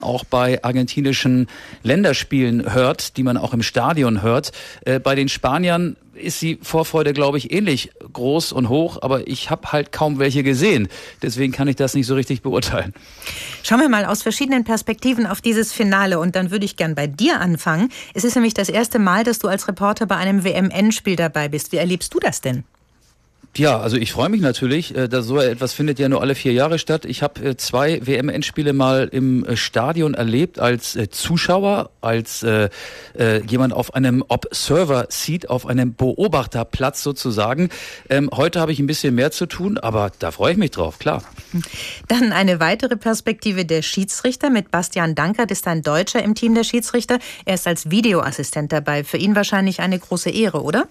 auch bei argentinischen Länderspielen hört, die man auch im Stadion hört. Bei den Spaniern ist die Vorfreude, glaube ich, ähnlich groß und hoch, aber ich habe halt kaum welche gesehen. Deswegen kann ich das nicht so richtig beurteilen. Schauen wir mal aus verschiedenen Perspektiven auf dieses Finale und dann würde ich gern bei dir anfangen. Es ist nämlich das erste Mal, dass du als Reporter bei einem WM-Endspiel dabei bist. Wie erlebst du das denn? Ja, also ich freue mich natürlich, dass so etwas findet ja nur alle 4 Jahre statt. Ich habe 2 WM-Endspiele mal im Stadion erlebt als Zuschauer, als jemand auf einem Observer-Seat, auf einem Beobachterplatz sozusagen. Heute habe ich ein bisschen mehr zu tun, aber da freue ich mich drauf, klar. Dann eine weitere Perspektive der Schiedsrichter. Mit Bastian Dankert ist ein Deutscher im Team der Schiedsrichter. Er ist als Videoassistent dabei. Für ihn wahrscheinlich eine große Ehre, oder?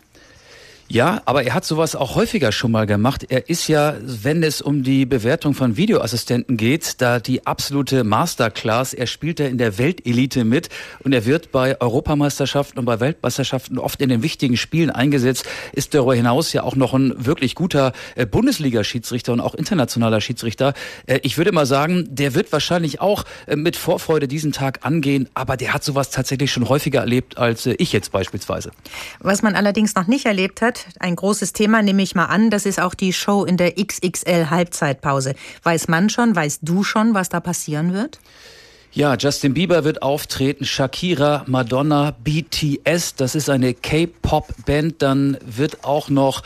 Ja, aber er hat sowas auch häufiger schon mal gemacht. Er ist ja, wenn es um die Bewertung von Videoassistenten geht, da die absolute Masterclass. Er spielt da in der Weltelite mit und er wird bei Europameisterschaften und bei Weltmeisterschaften oft in den wichtigen Spielen eingesetzt. Ist darüber hinaus ja auch noch ein wirklich guter Bundesliga-Schiedsrichter und auch internationaler Schiedsrichter. Ich würde mal sagen, der wird wahrscheinlich auch mit Vorfreude diesen Tag angehen, aber der hat sowas tatsächlich schon häufiger erlebt als ich jetzt beispielsweise. Was man allerdings noch nicht erlebt hat, ein großes Thema, nehme ich mal an, das ist auch die Show in der XXL-Halbzeitpause. Weißt du schon, was da passieren wird? Ja, Justin Bieber wird auftreten, Shakira, Madonna, BTS, das ist eine K-Pop-Band. Dann wird auch noch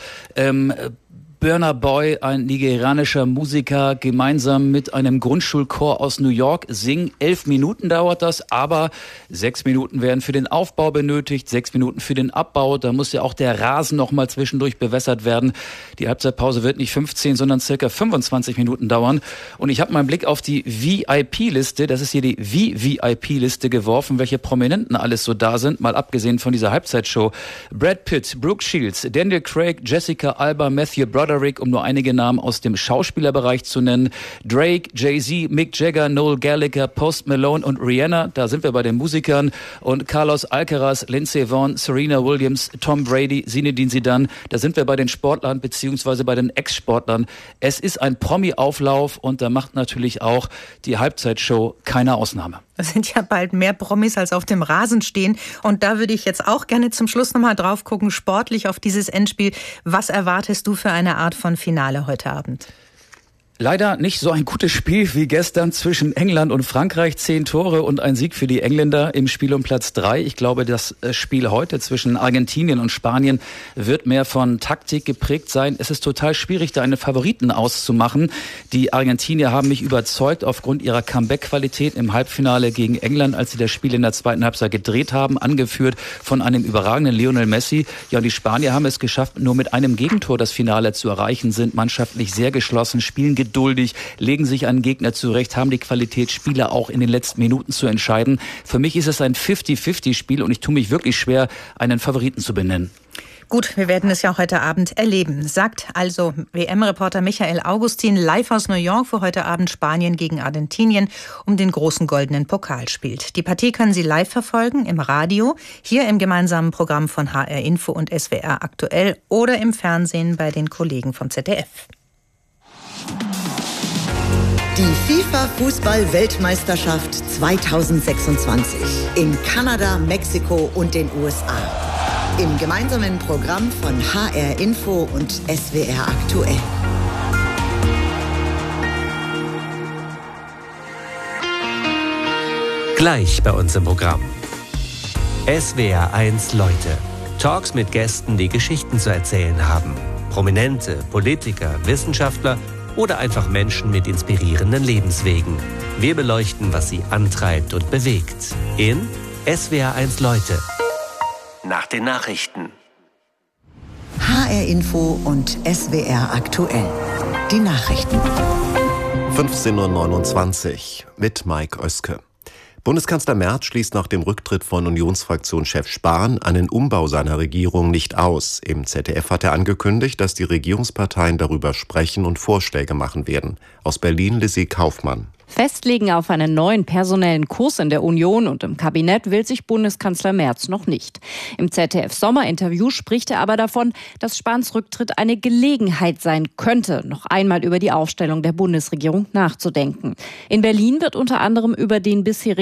Burna Boy, ein nigerianischer Musiker, gemeinsam mit einem Grundschulchor aus New York singen. 11 Minuten dauert das, aber 6 Minuten werden für den Aufbau benötigt, 6 Minuten für den Abbau. Da muss ja auch der Rasen noch mal zwischendurch bewässert werden. Die Halbzeitpause wird nicht 15, sondern circa 25 Minuten dauern. Und ich habe meinen Blick auf die VIP-Liste, das ist hier die VVIP-Liste geworfen, welche Prominenten alles so da sind, mal abgesehen von dieser Halbzeitshow. Brad Pitt, Brooke Shields, Daniel Craig, Jessica Alba, Matthew Broderick, um nur einige Namen aus dem Schauspielerbereich zu nennen. Drake, Jay-Z, Mick Jagger, Noel Gallagher, Post Malone und Rihanna, da sind wir bei den Musikern. Und Carlos Alcaraz, Lindsey Vonn, Serena Williams, Tom Brady, Zinedine Zidane, da sind wir bei den Sportlern bzw. bei den Ex-Sportlern. Es ist ein Promi-Auflauf und da macht natürlich auch die Halbzeitshow keine Ausnahme. Es sind ja bald mehr Promis als auf dem Rasen stehen. Und da würde ich jetzt auch gerne zum Schluss nochmal drauf gucken, sportlich auf dieses Endspiel. Was erwartest du für eine Art von Finale heute Abend? Leider nicht so ein gutes Spiel wie gestern zwischen England und Frankreich. 10 Tore und ein Sieg für die Engländer im Spiel um Platz 3. Ich glaube, das Spiel heute zwischen Argentinien und Spanien wird mehr von Taktik geprägt sein. Es ist total schwierig, da einen Favoriten auszumachen. Die Argentinier haben mich überzeugt aufgrund ihrer Comeback-Qualität im Halbfinale gegen England, als sie das Spiel in der zweiten Halbzeit gedreht haben, angeführt von einem überragenden Lionel Messi. Ja, und die Spanier haben es geschafft, nur mit einem Gegentor das Finale zu erreichen, sind mannschaftlich sehr geschlossen, spielen geduldig, legen sich einen Gegner zurecht, haben die Qualität, Spieler auch in den letzten Minuten zu entscheiden. Für mich ist es ein 50-50-Spiel und ich tue mich wirklich schwer, einen Favoriten zu benennen. Gut, wir werden es ja auch heute Abend erleben, sagt also WM-Reporter Michael Augustin live aus New York, wo heute Abend Spanien gegen Argentinien um den großen goldenen Pokal spielt. Die Partie können Sie live verfolgen im Radio, hier im gemeinsamen Programm von HR Info und SWR aktuell oder im Fernsehen bei den Kollegen vom ZDF. Die FIFA-Fußball-Weltmeisterschaft 2026 in Kanada, Mexiko und den USA. Im gemeinsamen Programm von HR Info und SWR aktuell. Gleich bei uns im Programm. SWR 1 Leute. Talks mit Gästen, die Geschichten zu erzählen haben. Prominente, Politiker, Wissenschaftler oder einfach Menschen mit inspirierenden Lebenswegen. Wir beleuchten, was sie antreibt und bewegt. In SWR 1 Leute. Nach den Nachrichten. HR Info und SWR aktuell. Die Nachrichten. 15:29 Uhr mit Mike Oeske. Bundeskanzler Merz schließt nach dem Rücktritt von Unionsfraktionschef Spahn einen Umbau seiner Regierung nicht aus. Im ZDF hat er angekündigt, dass die Regierungsparteien darüber sprechen und Vorschläge machen werden. Aus Berlin Lizzie Kaufmann. Festlegen auf einen neuen personellen Kurs in der Union und im Kabinett will sich Bundeskanzler Merz noch nicht. Im ZDF-Sommerinterview spricht er aber davon, dass Spahns Rücktritt eine Gelegenheit sein könnte, noch einmal über die Aufstellung der Bundesregierung nachzudenken. In Berlin wird unter anderem über den bisherigen